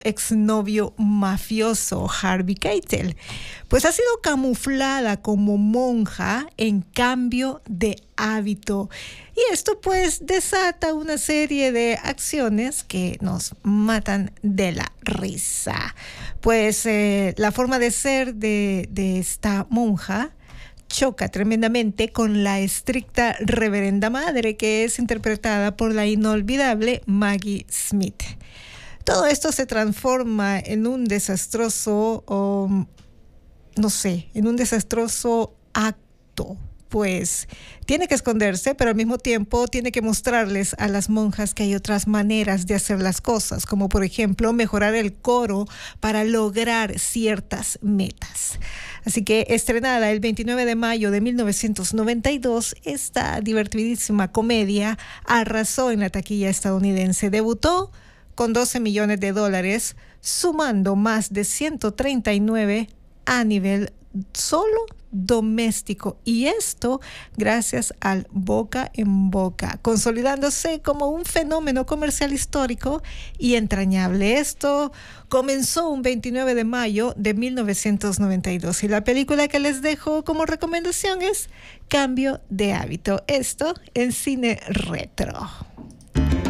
exnovio mafioso Harvey Keitel, pues ha sido camuflada como monja en cambio de hábito. Y esto pues desata una serie de acciones que nos matan de la risa. Pues la forma de ser de esta monja choca tremendamente con la estricta reverenda madre, que es interpretada por la inolvidable Maggie Smith. Todo esto se transforma en un desastroso, en un desastroso acto. Pues tiene que esconderse, pero al mismo tiempo tiene que mostrarles a las monjas que hay otras maneras de hacer las cosas, como por ejemplo mejorar el coro para lograr ciertas metas. Así que estrenada el 29 de mayo de 1992, esta divertidísima comedia arrasó en la taquilla estadounidense. Debutó con $12 millones, sumando más de 139 a nivel solo doméstico, y esto gracias al boca en boca, consolidándose como un fenómeno comercial histórico y entrañable. Esto comenzó un 29 de mayo de 1992 y la película que les dejo como recomendación es Cambio de hábito, esto en Cine Retro.